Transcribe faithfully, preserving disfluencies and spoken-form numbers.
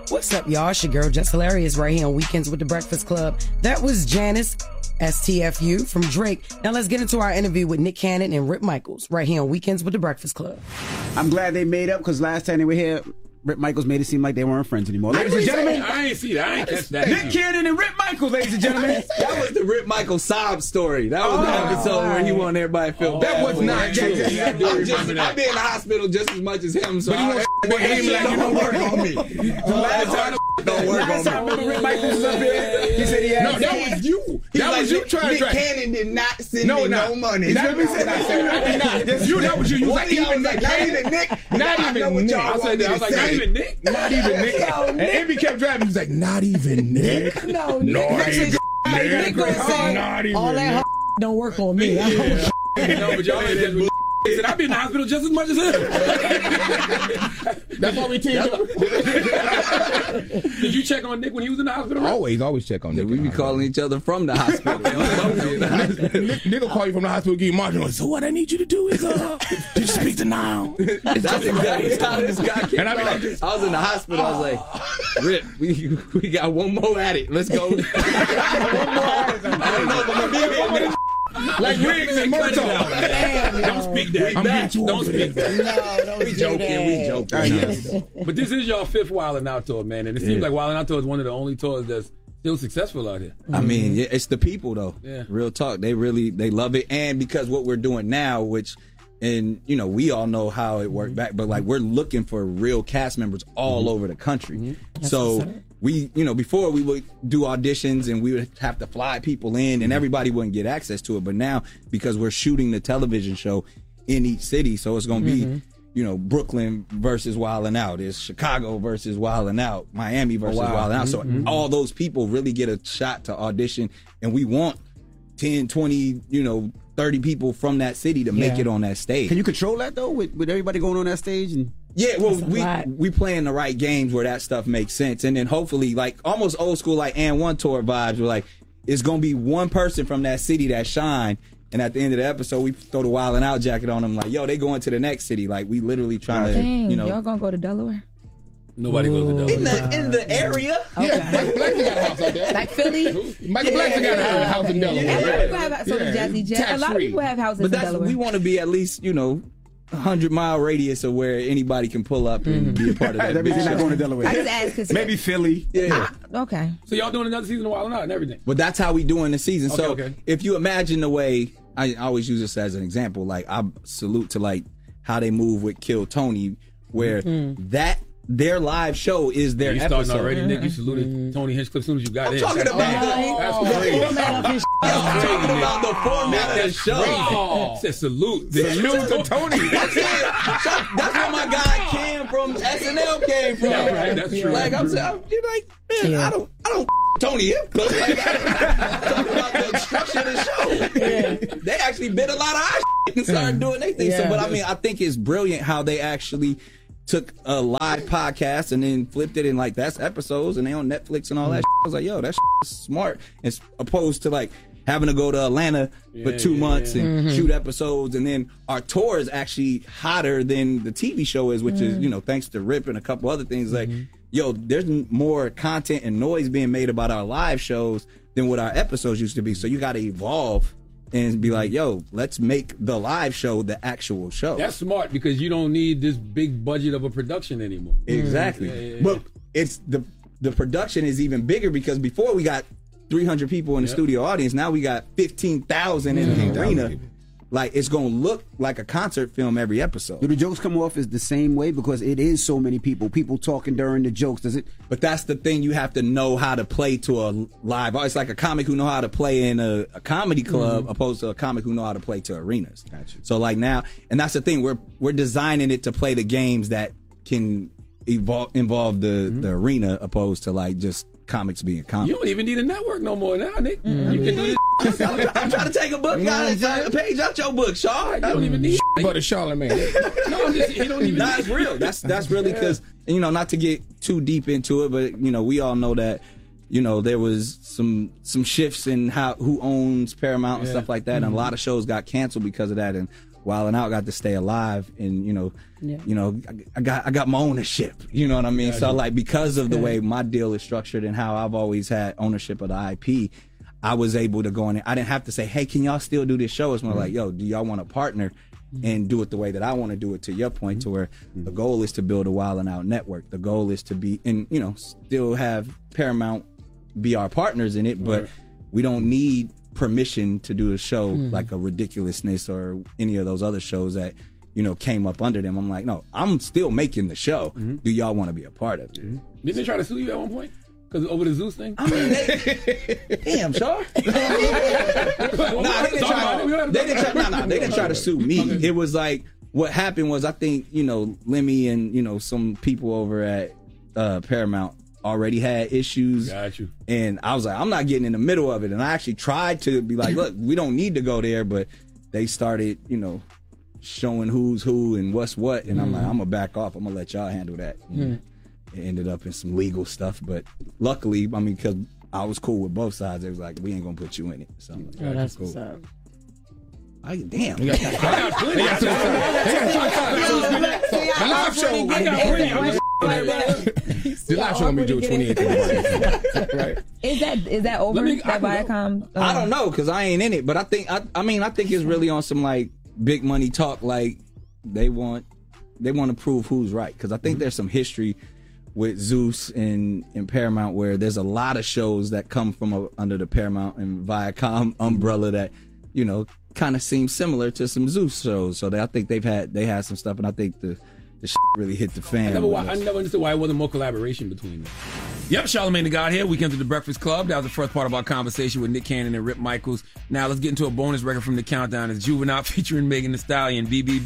What's up, y'all? It's your girl, Just Hilarious, right here on Weekends with the Breakfast Club. That was Janice, S T F U, from Drake. Now let's get into our interview with Nick Cannon and Rip Michaels, right here on Weekends with the Breakfast Club. I'm glad they made up, because last time they were here, Rip Michaels made it seem like they weren't friends anymore. Ladies and gentlemen, I ain't see that. I ain't catch that. Nick Cannon and Rip Michaels, ladies and gentlemen. That was the Rip Michaels sob story. That was oh, the episode right. where he wanted everybody to feel oh, bad. That was not true. Yeah, I do just, remember that. I've been in the hospital just as much as him, so but he I, was he like, don't work on me. The last time don't work last on me. Remember Rip Michaels was up here? He said he had... No, that was you. He That was was like, you trying Nick to track. Cannon did not send no, me no, no money. That was not. You know what you was like, even Nick. Not even Nick. Not even Nick. I said that. I was like, not even Nick. Not even Nick. And Envy kept driving. He was like, not even Nick. No, Nick. Nick. Nick. Not even all that don't work on me. Yeah. No, but y'all ain't just. He said, I've been in the hospital just as much as him. That's why we teamed up. Did you check on Nick when he was in the hospital? Always, always check on Nick. We be calling each other from the hospital. Nick, Nick will call you from the hospital, give you margin. So what I need you to do is uh, just speak to now. That's exactly how this guy came. And I be like, I was in the hospital. I was like, Rip, we we got one more at it. Let's go. One more at it. I don't know, but my big like Riggs and Murtaugh. Don't speak that. I'm getting too Don't speak that. No, don't we joking. We joking. Yes. But this is your fifth Wildin' Out tour, man, and it seems yeah. like Wildin' Out tour is one of the only tours that's still successful out here. I mean, yeah, it's the people though. Yeah. Real talk. They really they love it, and because what we're doing now, which. And, you know, we all know how it worked back, but like we're looking for real cast members all mm-hmm. over the country. Mm-hmm. So we, you know, before we would do auditions and we would have to fly people in and everybody wouldn't get access to it. But now, because we're shooting the television show in each city, so it's going to be, mm-hmm. you know, Brooklyn versus Wildin' Out. It's Chicago versus Wildin' Out, Miami versus oh, wow. Wildin' Out. So mm-hmm. all those people really get a shot to audition, and we want ten, twenty, you know, thirty people from that city to make yeah. it on that stage. Can you control that though, with, with everybody going on that stage? And yeah, well, we lot. we playing the right games where that stuff makes sense, and then hopefully, like almost old school, like and one tour vibes. We're like, it's gonna be one person from that city that shine, and at the end of the episode, we throw the Wildin' Out jacket on them. Like, yo, they going to the next city. Like, we literally trying Dang, to, you know, y'all gonna go to Delaware? Nobody goes to Delaware. In the in the area. Okay. Yeah, Michael Blackson got a house out there. Like Philly? Michael yeah. Blackson got a house in Delaware. Yeah. A lot of people have, so yeah. Jazzy Jet. A lot of people have houses but that's, in Delaware. We want to be at least, you know, a hundred mile radius of where anybody can pull up and mm-hmm. be a part of that. That means you're not going to Delaware. I just asked because maybe Philly. Yeah. Ah, okay. So y'all doing another season of Wildin' Out and everything? But that's how we doing the season. Okay, so okay. if you imagine the way, I always use this as an example. Like I salute to like how they move with Kill Tony, where mm-hmm. that. Their live show is their you episode. You starting already, Nick. You saluted mm-hmm. Tony Hinchcliffe as soon as you got I'm in. Talking That's about oh, the, that's crazy. I'm talking about the format of the show. Oh, said salute. Salute to Tony. That's it. That's where my guy Cam from S N L came from. Yeah, right. That's true. Like I'm saying, you're like, man, yeah. I don't, I don't Tony Hinchcliffe. Like, talking about the structure of the show. Yeah. They actually bit a lot of our shit and started doing their thing. Yeah. So, but I mean, I think it's brilliant how they actually took a live podcast and then flipped it in like that's episodes and they on Netflix and all that. Mm-hmm. I was like, yo, that's smart. As opposed to like having to go to Atlanta yeah, for two yeah, months yeah. and mm-hmm. shoot episodes, and then our tour is actually hotter than the T V show is, which mm-hmm. is, you know, thanks to Rip and a couple other things. Like, mm-hmm. yo, there's more content and noise being made about our live shows than what our episodes used to be. So you got to evolve and be like, yo, let's make the live show the actual show. That's smart because you don't need this big budget of a production anymore. Exactly. Yeah, yeah, yeah. But it's the the production is even bigger because before we got three hundred people in the yep. studio audience, now we got fifteen thousand in mm-hmm. the arena. Like, it's going to look like a concert film every episode. Do the jokes come off as the same way? Because it is so many people. People talking during the jokes. Does it? But that's the thing. You have to know how to play to a live. It's like a comic who know how to play in a, a comedy club mm-hmm. opposed to a comic who know how to play to arenas. Gotcha. So, like now, and that's the thing. We're we're designing it to play the games that can evolve, involve the, mm-hmm. the arena opposed to, like, just comics being comics. You don't even need a network no more now, Nick. Mm-hmm. You can do this. I'm trying to take a book out, a page out your book, Shaw. You don't even need but a Charlemagne. No, I'm just, you don't even. That's real. That's that's really because yeah. you know, not to get too deep into it, but you know, we all know that you know there was some some shifts in how who owns Paramount and yeah. stuff like that, mm-hmm. and a lot of shows got canceled because of that. And Wild 'N Out got to stay alive, and you know, yeah. you know, I, I got I got my ownership. You know what I mean? Yeah, so like because of the way my deal is structured and how I've always had ownership of the I P, I was able to go in there. I didn't have to say, hey, can y'all still do this show? It's more mm-hmm. like, yo, do y'all want to partner and do it the way that I want to do it, to your point, to where the goal is to build a Wild 'N Out network. The goal is to be, and you know, still have Paramount be our partners in it, but right. we don't need permission to do a show mm. like a Ridiculousness or any of those other shows that, you know, came up under them. I'm like, no, I'm still making the show. Mm-hmm. Do y'all want to be a part of it? Mm-hmm. Didn't they try to sue you at one point? Because over the Zeus thing? I mean, they, damn, Shaw. nah, they didn't try, they didn't try, nah, nah, they didn't try to sue me. Okay. It was like, what happened was, I think, you know, Lemmy and, you know, some people over at uh, Paramount already had issues. Got you. And I was like, I'm not getting in the middle of it. And I actually tried to be like, look, we don't need to go there. But they started, you know, showing who's who and what's what. And mm. I'm like, I'm going to back off. I'm going to let y'all handle that. Mm. It ended up in some legal stuff, but luckily, I mean, because I was cool with both sides, it was like, we ain't gonna put you in it. So I'm like, oh, that's cool. what's up. I, damn. I got plenty. I got plenty. I got plenty. The live show gonna be June twenty-eighth. Right. Is that is that over? Me, that Viacom? Um, I don't know because I ain't in it, but I think I, I mean I think it's really on some like big money talk. Like they want they want to prove who's right because I think mm-hmm. there's some history with Zeus and, and Paramount where there's a lot of shows that come from a, under the Paramount and Viacom umbrella that, you know, kind of seem similar to some Zeus shows. So they, I think they've had they had some stuff, and I think the the shit really hit the fan. I never, I never understood why it wasn't more collaboration between them. Yep, Charlamagne the God here. Weekend at the Breakfast Club. That was the first part of our conversation with Nick Cannon and Rip Michaels. Now let's get into a bonus record from the countdown. It's Juvenile featuring Megan Thee Stallion, B B B.